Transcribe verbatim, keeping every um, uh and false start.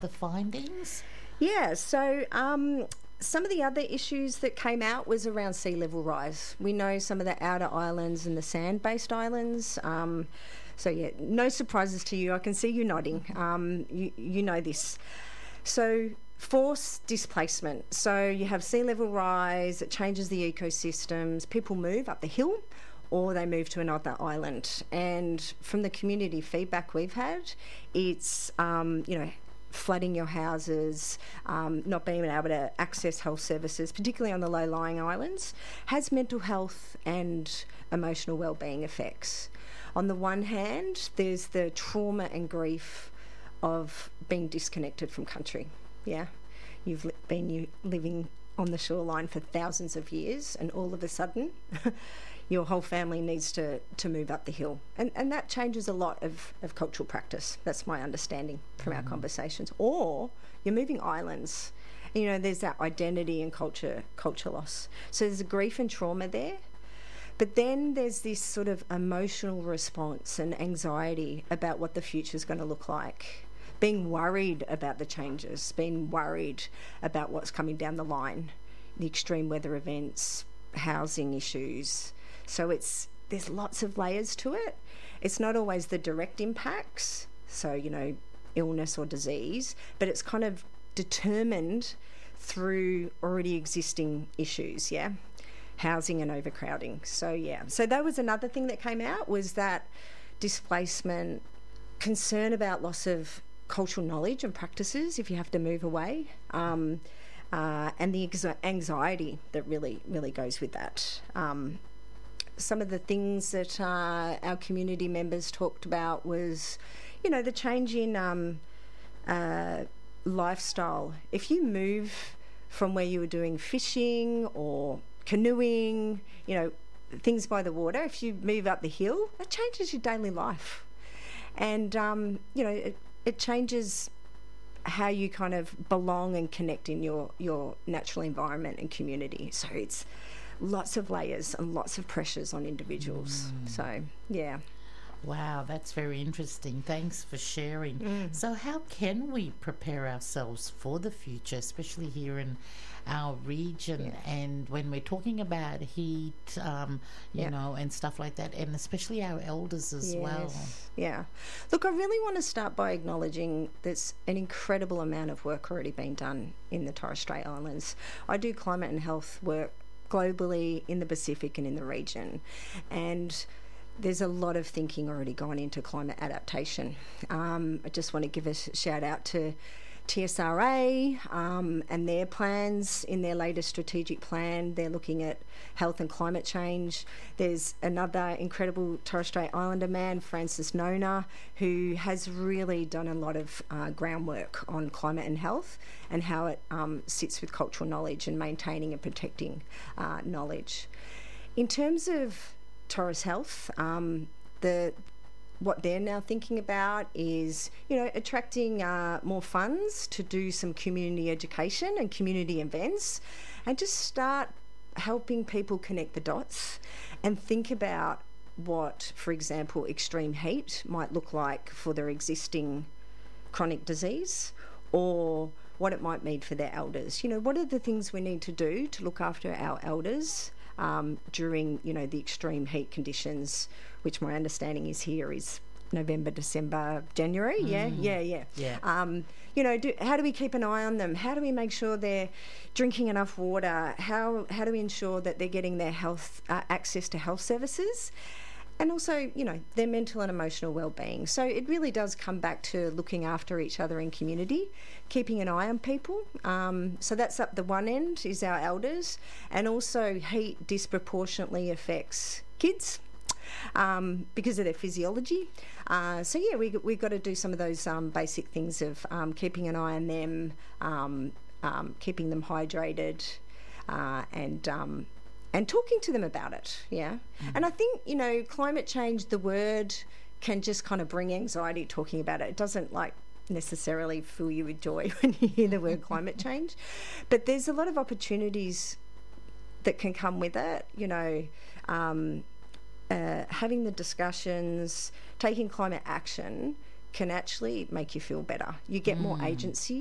the findings? Yeah, so um, some of the other issues that came out was around sea level rise. We know some of the outer islands and the sand-based islands. Um, so, yeah, no surprises to you. I can see you nodding. Um, you, you know this. So forced displacement. So you have sea level rise, it changes the ecosystems, people move up the hill or they move to another island. And from the community feedback we've had, it's, um, you know, flooding your houses, um, not being able to access health services, particularly on the low-lying islands, has mental health and emotional well-being effects. On the one hand, there's the trauma and grief of being disconnected from country. Yeah, you've li- been you living on the shoreline for thousands of years, and all of a sudden, your whole family needs to, to move up the hill. And and that changes a lot of, of cultural practice. That's my understanding from mm-hmm. our conversations. Or you're moving islands. You know, there's that identity and culture culture loss. So there's a grief and trauma there. But then there's this sort of emotional response and anxiety about what the future's going to look like. Being worried about the changes, being worried about what's coming down the line, the extreme weather events, housing issues. So it's there's lots of layers to it. It's not always the direct impacts, so, you know, illness or disease, but it's kind of determined through already existing issues, yeah? Housing and overcrowding. So, yeah. So that was another thing that came out, was that displacement, concern about loss of cultural knowledge and practices if you have to move away, um, uh, and the ex- anxiety that really, really goes with that. Um, some of the things that uh, our community members talked about was, you know, the change in um, uh, lifestyle. If you move from where you were doing fishing or canoeing, you know, things by the water, if you move up the hill, that changes your daily life. And, um, you know, it, it changes how you kind of belong and connect in your, your natural environment and community. So it's lots of layers and lots of pressures on individuals. Mm. So, yeah. Wow, that's very interesting. Thanks for sharing. Mm. So how can we prepare ourselves for the future, especially here in our region, yeah. and when we're talking about heat, um, you yeah. know, and stuff like that, and especially our elders as yes. well? Yeah. Look, I really want to start by acknowledging there's an incredible amount of work already being done in the Torres Strait Islands. I do climate and health work globally in the Pacific and in the region, and there's a lot of thinking already gone into climate adaptation. Um, I just want to give a shout out to T S R A um, and their plans. In their latest strategic plan, they're looking at health and climate change. There's another incredible Torres Strait Islander man, Francis Nona, who has really done a lot of uh, groundwork on climate and health and how it um, sits with cultural knowledge and maintaining and protecting uh, knowledge. In terms of Torres Health, um, the what they're now thinking about is, you know, attracting uh, more funds to do some community education and community events, and just start helping people connect the dots and think about what, for example, extreme heat might look like for their existing chronic disease, or what it might mean for their elders. You know, what are the things we need to do to look after our elders Um, during, you know, the extreme heat conditions, which my understanding is here is November, December, January. Mm. Yeah, yeah, yeah. yeah. Um, you know, do, how do we keep an eye on them? How do we make sure they're drinking enough water? How how do we ensure that they're getting their health uh, access to health services? And also, you know, their mental and emotional well-being. So it really does come back to looking after each other in community, keeping an eye on people. Um, so that's up the one end, is our elders. And also heat disproportionately affects kids um, because of their physiology. Uh, so, yeah, we, we've got to do some of those um, basic things of um, keeping an eye on them, um, um, keeping them hydrated, uh, and... Um, and talking to them about it, yeah. Mm. And I think, you know, climate change, the word can just kind of bring anxiety talking about it. It doesn't, like, necessarily fill you with joy when you hear the word climate change. But there's a lot of opportunities that can come with it, you know, um, uh, having the discussions, taking climate action can actually make you feel better. You get more agency